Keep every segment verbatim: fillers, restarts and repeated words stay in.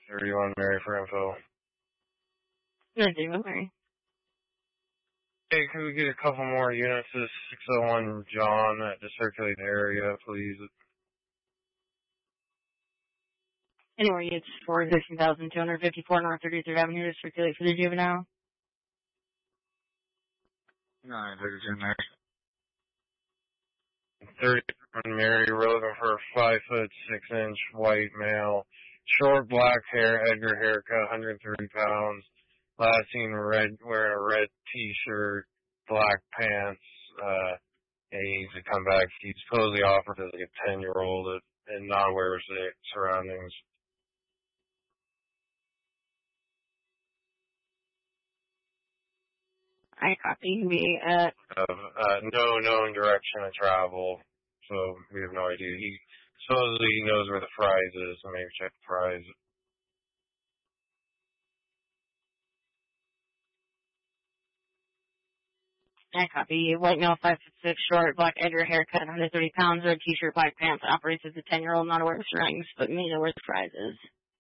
thirty-one Mary for info. You're doing Mary. Hey, could we get a couple more units to six oh one John at the circulated area, please? Anywhere units for sixteen thousand two hundred fifty-four North thirty-third Avenue to circulate for the juvenile. nine thirty-two Mary. thirty-one Mary, we're looking for a five foot six inch white male, short black hair, Edgar haircut, one hundred thirty pounds. Last seen red, wearing a red t-shirt, black pants. Uh, and he needs to come back. He's supposedly offered as like a ten year old and not aware of the surroundings. I copy. We, uh, Uh, uh, no known direction of travel, so we have no idea. He supposedly he knows where the prize is, so maybe check the prize. I copy. White male, five foot six, short, black Edgar haircut, one hundred thirty pounds, red t-shirt, black pants, operates as a ten year old, not aware of surroundings, but may know where the prize is.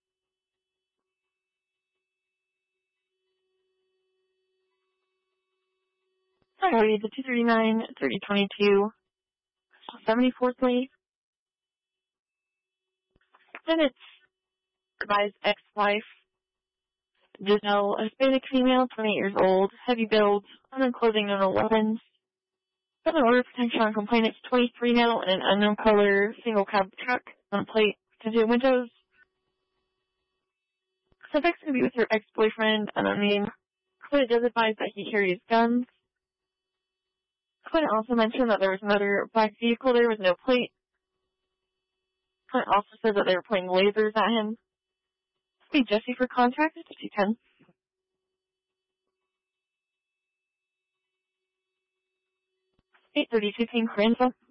Sorry, the two thirty-nine, thirty twenty-two, seventy-fourth Lane. Then it's revised ex-wife, Giselle, a Hispanic female, twenty-eight years old, heavy build, unknown clothing, unknown weapons. Got an order of protection on complainant's twenty-three now in an unknown color, single cab truck, on plate, tinted windows. Subject's going to be with her ex-boyfriend, unknown name. Complainant does advise that he carries guns. Complainant also mentioned that there was another black vehicle there with no plate. Complainant also said that they were pointing lasers at him. Be Jesse for contact at fifty ten. eight thirty-two King Corinza.